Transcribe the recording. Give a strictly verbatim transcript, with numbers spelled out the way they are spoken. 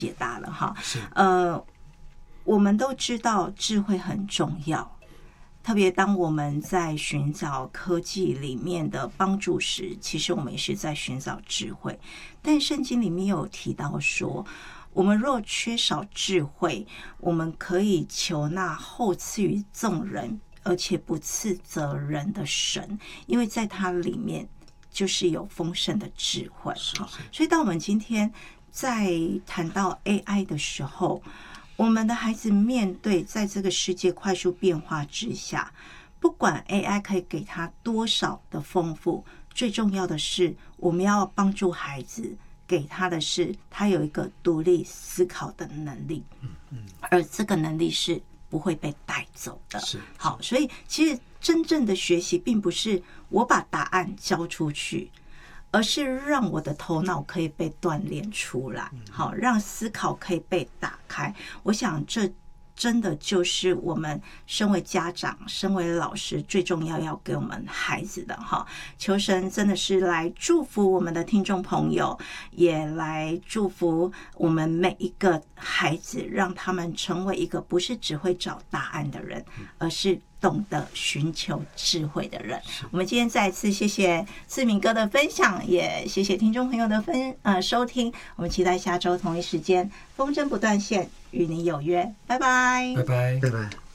解答了哈。呃，我们都知道智慧很重要，特别当我们在寻找科技里面的帮助时，其实我们也是在寻找智慧。但圣经里面有提到说，我们若缺少智慧，我们可以求那后赐予众人而且不斥责人的神，因为在它里面就是有丰盛的智慧。所以当我们今天在谈到 A I 的时候，我们的孩子面对在这个世界快速变化之下，不管 A I 可以给他多少的丰富，最重要的是我们要帮助孩子，给他的是他有一个独立思考的能力，而这个能力是不会被带走的。好，所以其实真正的学习并不是我把答案交出去，而是让我的头脑可以被锻炼出来，好，让思考可以被打开。我想这真的就是我们身为家长、身为老师最重要要给我们孩子的哈。求神真的是来祝福我们的听众朋友，也来祝福我们每一个孩子，让他们成为一个不是只会找答案的人，而是懂得寻求智慧的人。我们今天再次谢谢志明哥的分享，也谢谢听众朋友的分呃收听。我们期待下周同一时间风筝不断线与你有约，拜拜， 拜拜， 拜拜。